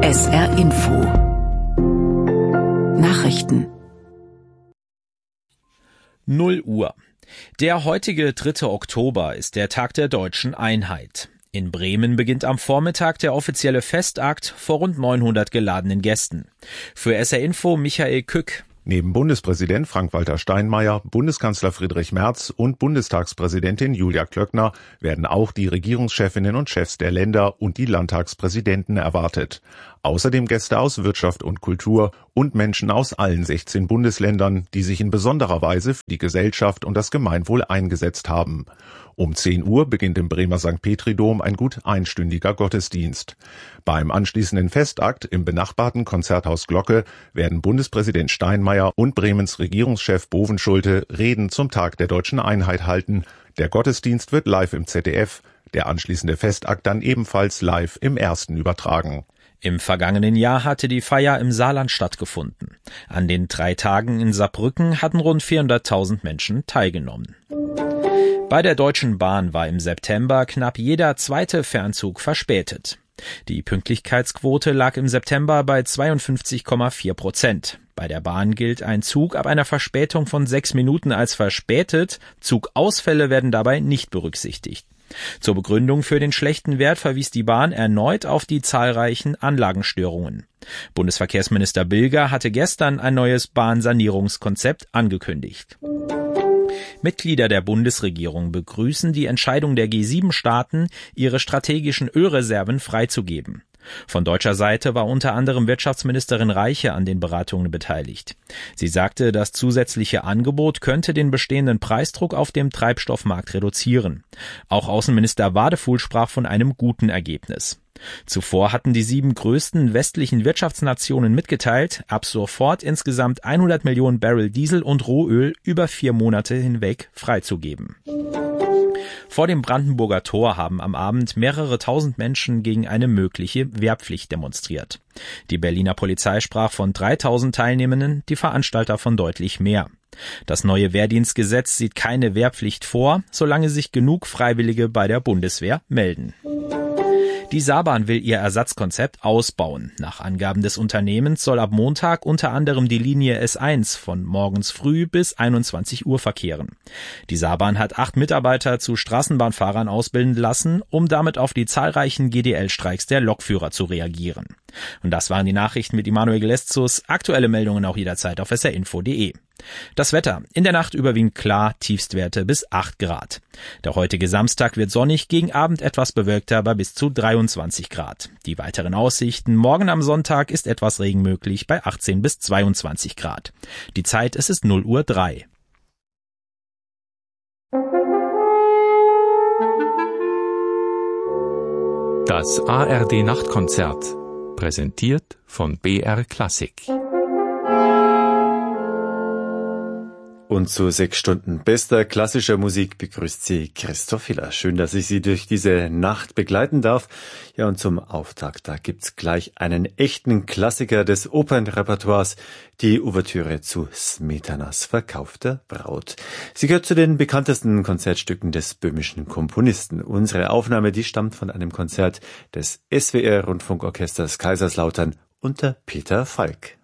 SR Info Nachrichten 0 Uhr. Der heutige 3. Oktober ist der Tag der deutschen Einheit. In Bremen beginnt am Vormittag der offizielle Festakt vor rund 900 geladenen Gästen. Für SR Info Michael Kück. Neben Bundespräsident Frank-Walter Steinmeier, Bundeskanzler Friedrich Merz und Bundestagspräsidentin Julia Klöckner werden auch die Regierungschefinnen und Chefs der Länder und die Landtagspräsidenten erwartet. Außerdem Gäste aus Wirtschaft und Kultur und Menschen aus allen 16 Bundesländern, die sich in besonderer Weise für die Gesellschaft und das Gemeinwohl eingesetzt haben. Um 10 Uhr beginnt im Bremer St. Petri-Dom ein gut einstündiger Gottesdienst. Beim anschließenden Festakt im benachbarten Konzerthaus Glocke werden Bundespräsident Steinmeier und Bremens Regierungschef Bovenschulte Reden zum Tag der deutschen Einheit halten. Der Gottesdienst wird live im ZDF, der anschließende Festakt dann ebenfalls live im Ersten übertragen. Im vergangenen Jahr hatte die Feier im Saarland stattgefunden. An den 3 Tagen in Saarbrücken hatten rund 400.000 Menschen teilgenommen. Bei der Deutschen Bahn war im September knapp jeder zweite Fernzug verspätet. Die Pünktlichkeitsquote lag im September bei 52,4%. Bei der Bahn gilt ein Zug ab einer Verspätung von 6 Minuten als verspätet. Zugausfälle werden dabei nicht berücksichtigt. Zur Begründung für den schlechten Wert verwies die Bahn erneut auf die zahlreichen Anlagenstörungen. Bundesverkehrsminister Bilger hatte gestern ein neues Bahnsanierungskonzept angekündigt. Mitglieder der Bundesregierung begrüßen die Entscheidung der G7-Staaten, ihre strategischen Ölreserven freizugeben. Von deutscher Seite war unter anderem Wirtschaftsministerin Reiche an den Beratungen beteiligt. Sie sagte, das zusätzliche Angebot könnte den bestehenden Preisdruck auf dem Treibstoffmarkt reduzieren. Auch Außenminister Wadefuhl sprach von einem guten Ergebnis. Zuvor hatten die 7 größten westlichen Wirtschaftsnationen mitgeteilt, ab sofort insgesamt 100 Millionen Barrel Diesel und Rohöl über 4 Monate hinweg freizugeben. Vor dem Brandenburger Tor haben am Abend mehrere tausend Menschen gegen eine mögliche Wehrpflicht demonstriert. Die Berliner Polizei sprach von 3.000 Teilnehmenden, die Veranstalter von deutlich mehr. Das neue Wehrdienstgesetz sieht keine Wehrpflicht vor, solange sich genug Freiwillige bei der Bundeswehr melden. Die Saarbahn will ihr Ersatzkonzept ausbauen. Nach Angaben des Unternehmens soll ab Montag unter anderem die Linie S1 von morgens früh bis 21 Uhr verkehren. Die Saarbahn hat 8 Mitarbeiter zu Straßenbahnfahrern ausbilden lassen, um damit auf die zahlreichen GDL-Streiks der Lokführer zu reagieren. Und das waren die Nachrichten mit Immanuel Geleszus. Aktuelle Meldungen auch jederzeit auf srinfo.de. Das Wetter. In der Nacht überwiegend klar, Tiefstwerte bis 8 Grad. Der heutige Samstag wird sonnig, gegen Abend etwas bewölkter bei bis zu 23 Grad. Die weiteren Aussichten. Morgen am Sonntag ist etwas Regen möglich bei 18 bis 22 Grad. Die Zeit, es ist 0:03 Uhr. Das ARD Nachtkonzert. Präsentiert von BR Klassik. Und zu 6 Stunden bester klassischer Musik begrüßt Sie Christoph Hiller. Schön, dass ich Sie durch diese Nacht begleiten darf. Ja, und zum Auftakt, da gibt's gleich einen echten Klassiker des Opernrepertoires, die Ouvertüre zu Smetanas Verkaufter Braut. Sie gehört zu den bekanntesten Konzertstücken des böhmischen Komponisten. Unsere Aufnahme, die stammt von einem Konzert des SWR Rundfunkorchesters Kaiserslautern unter Peter Falk.